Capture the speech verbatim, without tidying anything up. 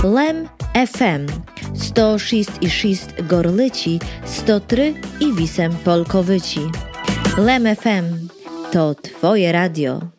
Lem ef em sto šest i šest Gorlici, sto trzy i osiem Polkowyci. Lem ef em to Twoje radio.